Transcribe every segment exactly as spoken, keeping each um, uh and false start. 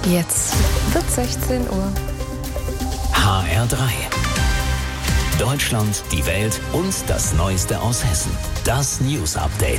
Jetzt wird sechzehn Uhr. H R drei. Deutschland, die Welt und das Neueste aus Hessen. Das News Update.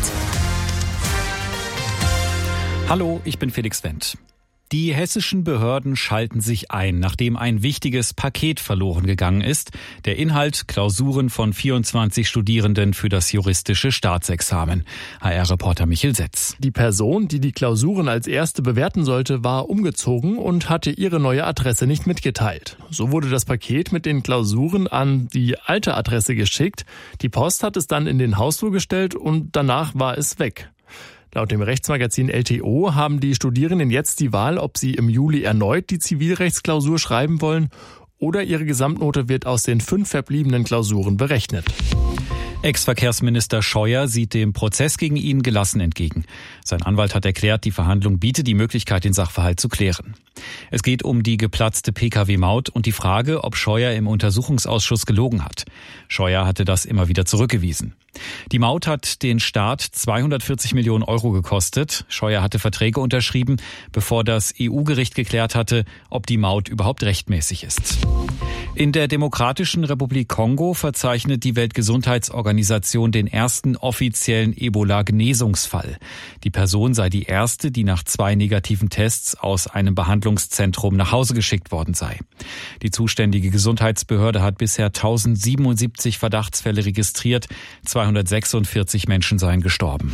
Hallo, ich bin Felix Wendt. Die hessischen Behörden schalten sich ein, nachdem ein wichtiges Paket verloren gegangen ist. Der Inhalt: Klausuren von vierundzwanzig Studierenden für das juristische Staatsexamen. H R-Reporter Michel Setz. Die Person, die die Klausuren als erste bewerten sollte, war umgezogen und hatte ihre neue Adresse nicht mitgeteilt. So wurde das Paket mit den Klausuren an die alte Adresse geschickt. Die Post hat es dann in den Hausflur gestellt und danach war es weg. Laut dem Rechtsmagazin L T O haben die Studierenden jetzt die Wahl, ob sie im Juli erneut die Zivilrechtsklausur schreiben wollen oder ihre Gesamtnote wird aus den fünf verbliebenen Klausuren berechnet. Ex-Verkehrsminister Scheuer sieht dem Prozess gegen ihn gelassen entgegen. Sein Anwalt hat erklärt, die Verhandlung biete die Möglichkeit, den Sachverhalt zu klären. Es geht um die geplatzte P K W-Maut und die Frage, ob Scheuer im Untersuchungsausschuss gelogen hat. Scheuer hatte das immer wieder zurückgewiesen. Die Maut hat den Staat zweihundertvierzig Millionen Euro gekostet. Scheuer hatte Verträge unterschrieben, bevor das E U-Gericht geklärt hatte, ob die Maut überhaupt rechtmäßig ist. In der Demokratischen Republik Kongo verzeichnet die Weltgesundheitsorganisation den ersten offiziellen Ebola-Genesungsfall. Die Person sei die erste, die nach zwei negativen Tests aus einem Behandlungszentrum nach Hause geschickt worden sei. Die zuständige Gesundheitsbehörde hat bisher tausendsiebenundsiebzig Verdachtsfälle registriert. zweihundertsechsundvierzig Menschen seien gestorben.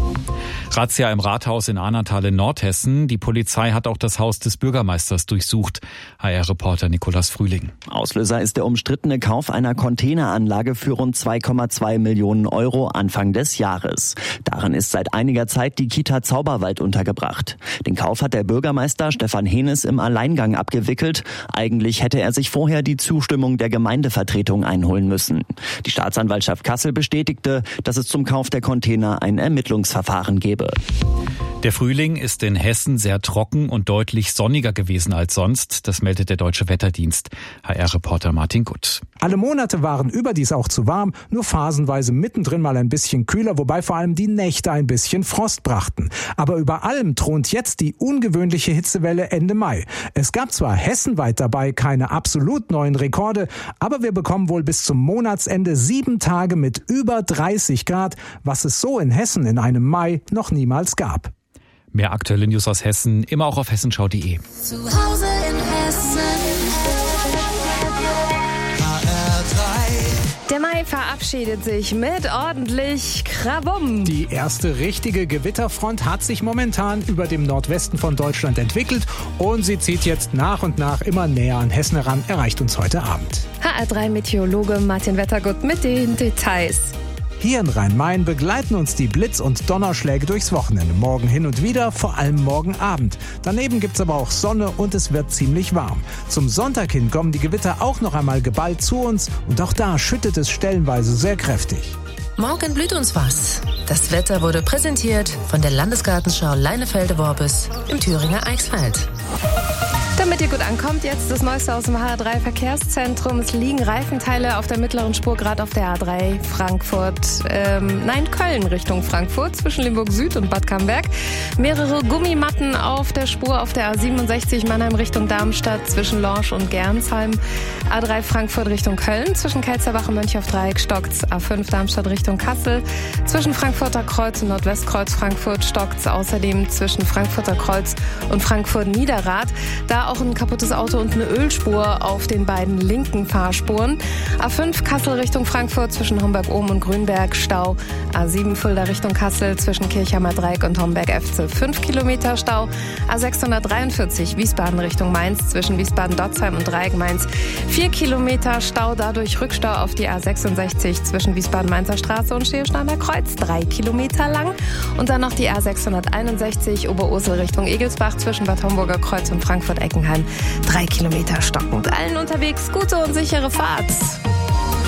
Razzia im Rathaus in Ahrntal in Nordhessen. Die Polizei hat auch das Haus des Bürgermeisters durchsucht. H R-Reporter Nikolaus Frühling. Auslöser ist der umstrittene Kauf einer Containeranlage für rund zwei Komma zwei Millionen Euro Anfang des Jahres. Darin ist seit einiger Zeit die Kita Zauberwald untergebracht. Den Kauf hat der Bürgermeister Stefan Henes im Alleingang abgewickelt. Eigentlich hätte er sich vorher die Zustimmung der Gemeindevertretung einholen müssen. Die Staatsanwaltschaft Kassel bestätigte, dass es zum Kauf der Container ein Ermittlungsverfahren gebe. Der Frühling ist in Hessen sehr trocken und deutlich sonniger gewesen als sonst. Das meldet der Deutsche Wetterdienst. H R-Reporter Martin Gutt. Alle Monate waren überdies auch zu warm, nur phasenweise mittendrin mal ein bisschen kühler, wobei vor allem die Nächte ein bisschen Frost brachten. Aber über allem thront jetzt die ungewöhnliche Hitzewelle Ende Mai. Es gab zwar hessenweit dabei keine absolut neuen Rekorde, aber wir bekommen wohl bis zum Monatsende sieben Tage mit über dreißig Grad, was es so in Hessen in einem Mai noch niemals gab. Mehr aktuelle News aus Hessen, immer auch auf hessenschau punkt de. Zu Hause in Hessen. H R drei. Der Mai verabschiedet sich mit ordentlich Krabum. Die erste richtige Gewitterfront hat sich momentan über dem Nordwesten von Deutschland entwickelt und sie zieht jetzt nach und nach immer näher an Hessen heran, erreicht uns heute Abend. H R drei Meteorologe Martin Wettergutt mit den Details. Hier in Rhein-Main begleiten uns die Blitz- und Donnerschläge durchs Wochenende. Morgen hin und wieder, vor allem morgen Abend. Daneben gibt's aber auch Sonne und es wird ziemlich warm. Zum Sonntag hin kommen die Gewitter auch noch einmal geballt zu uns und auch da schüttet es stellenweise sehr kräftig. Morgen blüht uns was. Das Wetter wurde präsentiert von der Landesgartenschau Leinefelde-Worbis im Thüringer Eichsfeld. Damit ihr gut ankommt, jetzt das Neueste aus dem H R drei Verkehrszentrum. Es liegen Reifenteile auf der mittleren Spur, gerade auf der A drei Frankfurt, ähm, nein, Köln Richtung Frankfurt, zwischen Limburg Süd und Bad Camberg. Mehrere Gummimatten auf der Spur auf der A siebenundsechzig Mannheim Richtung Darmstadt, zwischen Lorsch und Gernsheim. A drei Frankfurt Richtung Köln, zwischen Kelzerbach und Mönchaufdreieck stockt's. A fünf Darmstadt Richtung Kassel, zwischen Frankfurter Kreuz und Nordwestkreuz Frankfurt stockt's. Außerdem zwischen Frankfurter Kreuz und Frankfurt Niederrad. Da auch ein kaputtes Auto und eine Ölspur auf den beiden linken Fahrspuren. A fünf Kassel Richtung Frankfurt zwischen Homberg-Ohm und Grünberg Stau. A sieben Fulda Richtung Kassel zwischen Kirchheimer Dreieck und Homberg-Efze fünf Kilometer Stau. A sechshundertdreiundvierzig Wiesbaden Richtung Mainz zwischen Wiesbaden-Dotzheim und Dreieck-Mainz vier Kilometer Stau, dadurch Rückstau auf die A sechsundsechzig zwischen Wiesbaden-Mainzer Straße und Stehensteiner Kreuz drei Kilometer lang. Und dann noch die A sechshunderteinundsechzig Oberursel Richtung Egelsbach zwischen Bad Homburger Kreuz und Frankfurt-Eckenheim drei Kilometer stockend. Allen unterwegs gute und sichere Fahrt.